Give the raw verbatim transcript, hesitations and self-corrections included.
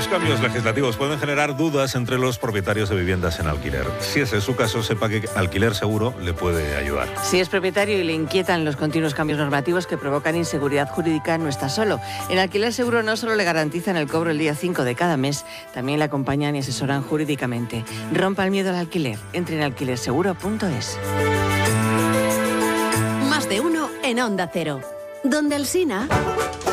Los cambios legislativos pueden generar dudas entre los propietarios de viviendas en alquiler. Si ese es su caso, sepa que Alquiler Seguro le puede ayudar. Si es propietario y le inquietan los continuos cambios normativos que provocan inseguridad jurídica, no está solo. En Alquiler Seguro no solo le garantizan el cobro el día cinco de cada mes, también le acompañan y asesoran jurídicamente. Rompa el miedo al alquiler. Entre en alquiler seguro punto es. Más de uno en Onda Cero. Donde Alsina.